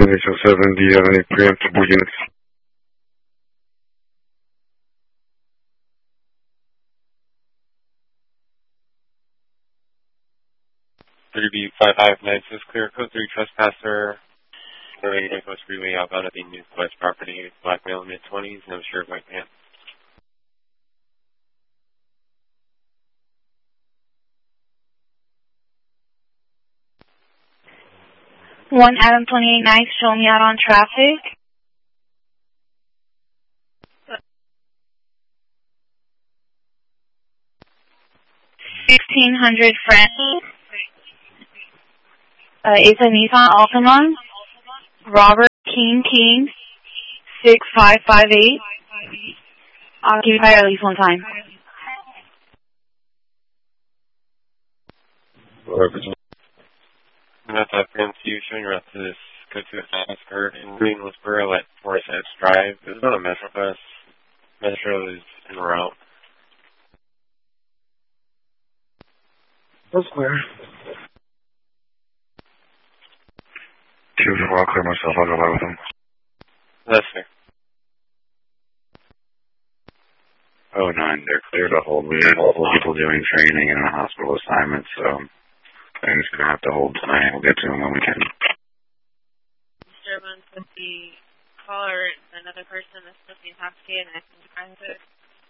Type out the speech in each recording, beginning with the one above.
NH07, do you have any preemptible units? 3B559 is clear. Code 3 trespasser. 48 Coast Freeway outbound at the News West property. Black male mid-20s, no shirt, white pants. 1 Adam 28 nice, show me out on traffic. $1,600 Francis. It's a Nissan Altima. Robert King 6558. Occupy at least one time. That's that PMC showing your route to this go to a skirt in Green Woodsboro at Forest Edge Drive. This is not a Metro bus. Metro is en route. That's clear. 2-4, I'll clear myself. I'll go by with them. That's fair. 09, they're clear to hold. We have multiple people doing training and a hospital assignment, so I'm just going to have to hold tonight. We'll get to them when we can. Disturbance with the caller, another person that's supposed to be intoxicated and acting aggressive.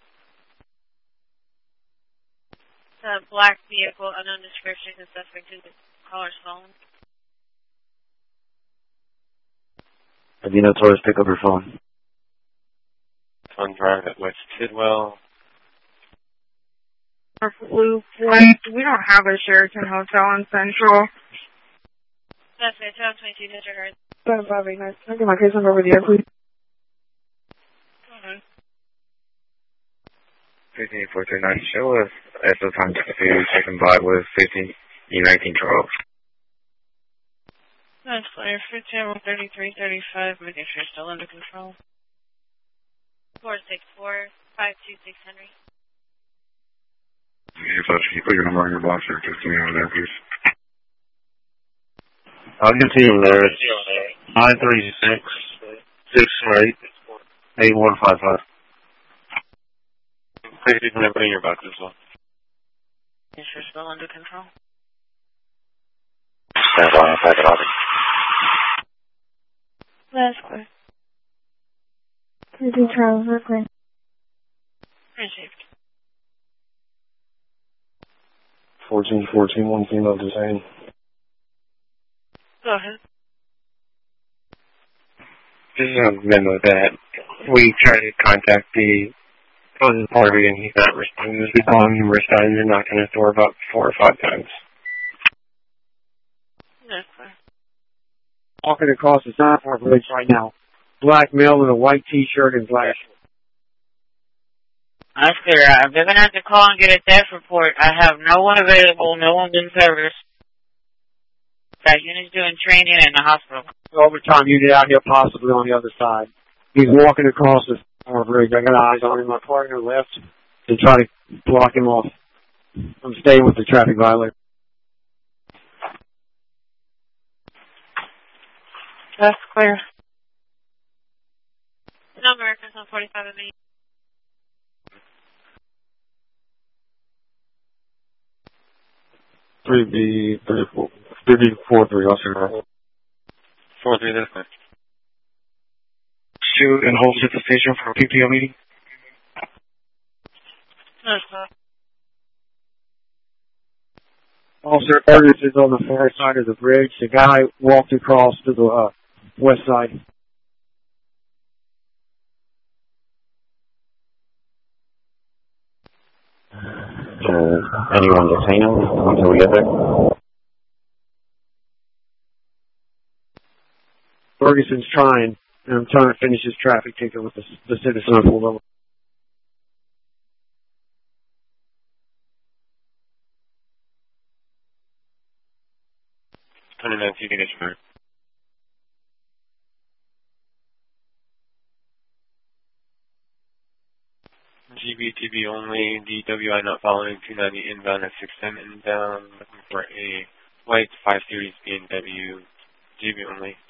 The black vehicle, unknown description, is suspect to the caller's phone. Adina Torres, pick up your phone. On drive at West Tidwell. Blue Flight. We don't have a Sheraton Hotel in Central. That's it, 22 District. 7589. Can I get my case number over the air, please? 15439, show us at the time to taken by with 50 E1912. That's clear. 15-3335, making sure it's still under control. 464-526 Henry. If can you put your number on your box or just give me over there, please? I'll get to you there. It's 936-648-8155. Please leave the number in your box as well. Making sure it's still under control. Stand by inside the lobby. That's clear. Please be Charles, Brooklyn. Received. 1414, one female detained. Go ahead. This is a memo that we tried to contact the party and he's not responding. We call him numerous times and knocking his door about 4 or 5 times. That's clear. Walking across the Southport Bridge right now. Black male with a white t-shirt and black. That's clear. They're going to have to call and get a death report. I have no one available, no one's in service. That unit's doing training in the hospital. Overtime unit out here, possibly on the other side. He's walking across the Southport Bridge. I got eyes on him. My partner left to try to block him off. I'm staying with the traffic violator. That's clear. No Americans on 45 and me. Three B 43, I'll see her. 43, that's fine. Shoot and hold at the station for a PPO meeting. That's fine. Officer Ernest is on the far side of the bridge. The guy walked across to the west side. Anyone detain him until we get there? Ferguson's trying, and I'm trying to finish his traffic ticket with the citizen I pulled over. You can get your GBTB only, DWI not following 290 inbound at 610 inbound, looking for a white 5 Series BMW, GB only.